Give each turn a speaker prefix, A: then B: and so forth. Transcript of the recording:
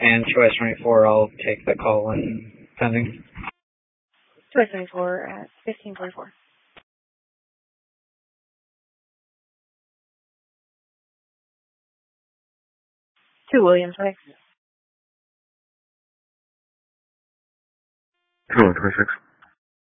A: And choice 24, I'll take the call and pending.
B: Choice 24 at 1544. To Williams Way.
C: 2126.